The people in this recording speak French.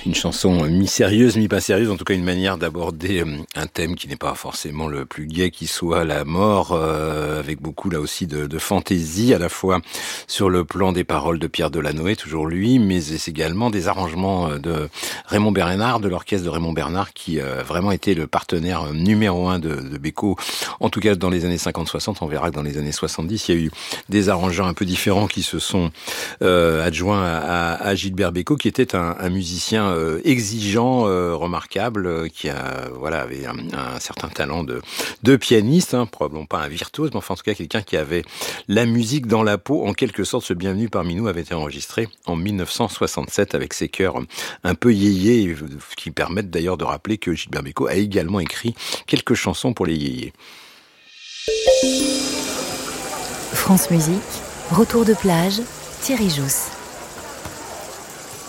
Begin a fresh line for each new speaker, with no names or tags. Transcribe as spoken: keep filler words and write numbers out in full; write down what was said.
une chanson mi-sérieuse, mi-pas sérieuse, en tout cas une manière d'aborder un thème qui n'est pas forcément le plus gai qui soit, la mort, euh, avec beaucoup là aussi de, de fantaisie, à la fois sur le plan des paroles de Pierre Delanoë, toujours lui, mais également des arrangements de Raymond Bernard, de l'orchestre de Raymond Bernard, qui a vraiment été le partenaire numéro un de, de Bécaud, en tout cas dans les années cinquante soixante. On verra que dans les années soixante-dix, il y a eu des arrangeurs un peu différents qui se sont euh, adjoints à, à Gilbert Bécaud, qui était un, un musicien euh, exigeant, euh, remarquable, euh, qui a, voilà, avait un, un certain talent de, de pianiste, hein, probablement pas un virtuose, mais enfin en tout cas quelqu'un qui avait la musique dans la peau. En quelque sorte, ce Bienvenu parmi nous avait été enregistré en mille neuf cent soixante-sept avec ses chœurs un peu yéyés, qui permettent d'ailleurs de rappeler que Gilbert Bécaud a également écrit quelques chansons pour les yéyés.
France Musique, retour de plage, Thierry Jousse.